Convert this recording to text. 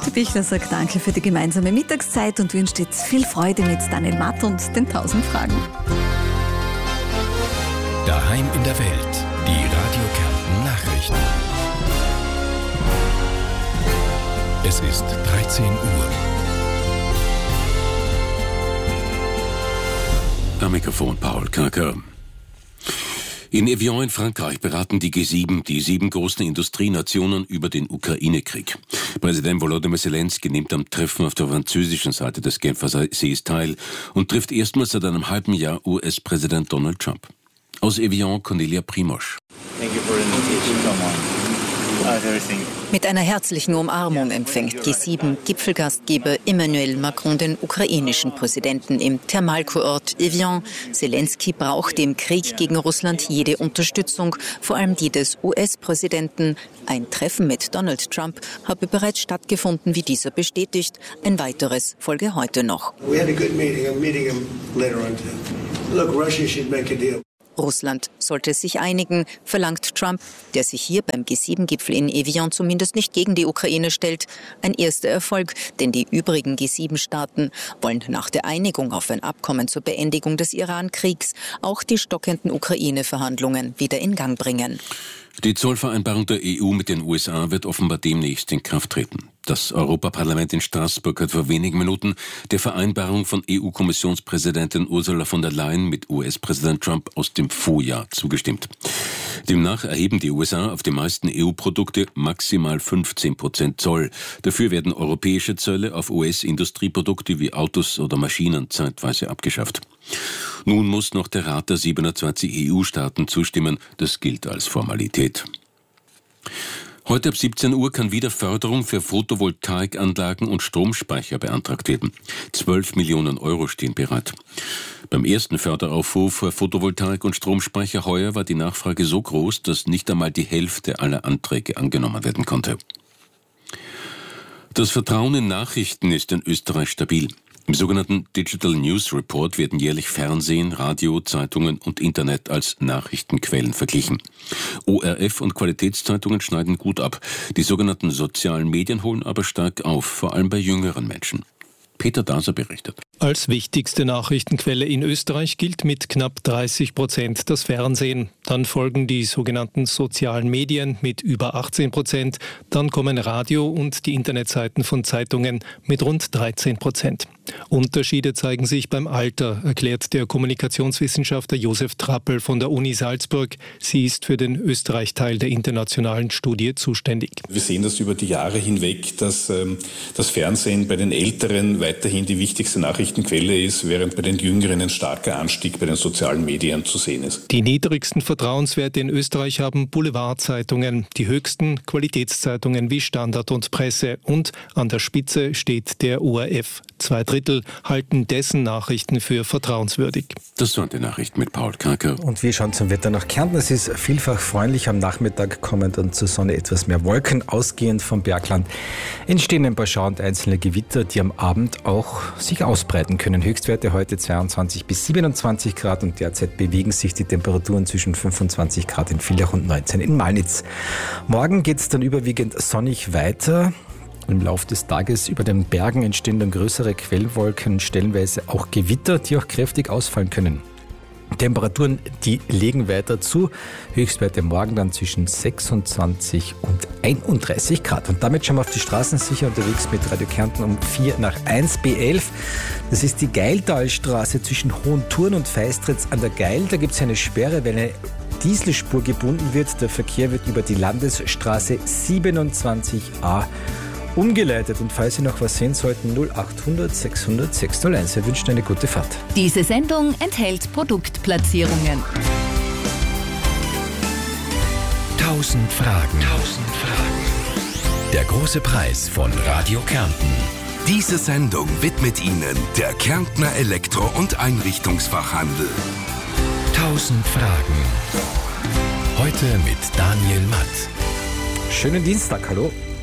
Ute Bichler sagt Danke für die gemeinsame Mittagszeit und wünscht jetzt viel Freude mit Daniel Matt und den 1000 Fragen. Daheim in der Welt, die Radio Kärnten Nachrichten. Es ist 13 Uhr. Am Mikrofon Paul Kacker. In Evian in Frankreich beraten die G7, die 7 großen Industrienationen, über den Ukraine-Krieg. Präsident Volodymyr Zelensky nimmt am Treffen auf der französischen Seite des Genfer Sees teil und trifft erstmals seit einem halben Jahr US-Präsident Donald Trump. Aus Evian, Cornelia Primosch. Mit einer herzlichen Umarmung empfängt G7-Gipfelgastgeber Emmanuel Macron den ukrainischen Präsidenten im Thermalkurort Evian. Zelensky braucht im Krieg gegen Russland jede Unterstützung, vor allem die des US-Präsidenten. Ein Treffen mit Donald Trump habe bereits stattgefunden, wie dieser bestätigt. Ein weiteres folge heute noch. Russland sollte sich einigen, verlangt Trump, der sich hier beim G7-Gipfel in Evian zumindest nicht gegen die Ukraine stellt. Ein erster Erfolg, denn die übrigen G7-Staaten wollen nach der Einigung auf ein Abkommen zur Beendigung des Iran-Kriegs auch die stockenden Ukraine-Verhandlungen wieder in Gang bringen. Die Zollvereinbarung der EU mit den USA wird offenbar demnächst in Kraft treten. Das Europaparlament in Straßburg hat vor wenigen Minuten der Vereinbarung von EU-Kommissionspräsidentin Ursula von der Leyen mit US-Präsident Trump aus dem Vorjahr zugestimmt. Demnach erheben die USA auf die meisten EU-Produkte maximal 15% Zoll. Dafür werden europäische Zölle auf US-Industrieprodukte wie Autos oder Maschinen zeitweise abgeschafft. Nun muss noch der Rat der 27 EU-Staaten zustimmen. Das gilt als Formalität. Heute ab 17 Uhr kann wieder Förderung für Photovoltaikanlagen und Stromspeicher beantragt werden. 12 Millionen Euro stehen bereit. Beim ersten Förderaufruf für Photovoltaik und Stromspeicher heuer war die Nachfrage so groß, dass nicht einmal die Hälfte aller Anträge angenommen werden konnte. Das Vertrauen in Nachrichten ist in Österreich stabil. Im sogenannten Digital News Report werden jährlich Fernsehen, Radio, Zeitungen und Internet als Nachrichtenquellen verglichen. ORF und Qualitätszeitungen schneiden gut ab. Die sogenannten sozialen Medien holen aber stark auf, vor allem bei jüngeren Menschen. Peter Daser berichtet. Als wichtigste Nachrichtenquelle in Österreich gilt mit knapp 30% das Fernsehen. Dann folgen die sogenannten sozialen Medien mit über 18%. Dann kommen Radio und die Internetseiten von Zeitungen mit rund 13%. Unterschiede zeigen sich beim Alter, erklärt der Kommunikationswissenschaftler Josef Trappel von der Uni Salzburg. Sie ist für den Österreich-Teil der internationalen Studie zuständig. Wir sehen das über die Jahre hinweg, dass das Fernsehen bei den Älteren weiterhin die wichtigste Nachrichtenquelle ist, während bei den Jüngeren ein starker Anstieg bei den sozialen Medien zu sehen ist. Die niedrigsten Vertrauenswerte in Österreich haben Boulevardzeitungen, die höchsten Qualitätszeitungen wie Standard und Presse und an der Spitze steht der ORF. 2/3 halten dessen Nachrichten für vertrauenswürdig. Das waren die Nachrichten mit Paul Kacker. Und wir schauen zum Wetter nach Kärnten. Es ist vielfach freundlich. Am Nachmittag kommen dann zur Sonne etwas mehr Wolken. Ausgehend vom Bergland entstehen ein paar Schauer und einzelne Gewitter, die am Abend auch sich ausbreiten können. Höchstwerte heute 22 bis 27 Grad und derzeit bewegen sich die Temperaturen zwischen 25 Grad in Villach und 19 in Malnitz. Morgen geht es dann überwiegend sonnig weiter. Im Laufe des Tages über den Bergen entstehen dann größere Quellwolken, stellenweise auch Gewitter, die auch kräftig ausfallen können. Temperaturen, die legen weiter zu. Höchstwerte morgen dann zwischen 26 und 31 Grad. Und damit schauen wir auf die Straßen, sicher unterwegs mit Radio Kärnten um 4:01 B11. Das ist die Geiltalstraße zwischen Hohenthurn und Feistritz an der Geil. Da gibt es eine Sperre, weil eine Dieselspur gebunden wird. Der Verkehr wird über die Landesstraße 27a umgeleitet. Und falls Sie noch was sehen sollten, 0800 600 601. Wir wünschen eine gute Fahrt. Diese Sendung enthält Produktplatzierungen. 1000 Fragen. Der große Preis von Radio Kärnten. Diese Sendung widmet Ihnen der Kärntner Elektro- und Einrichtungsfachhandel. 1000 Fragen. Heute mit Daniel Matt. Schönen Dienstag, hallo.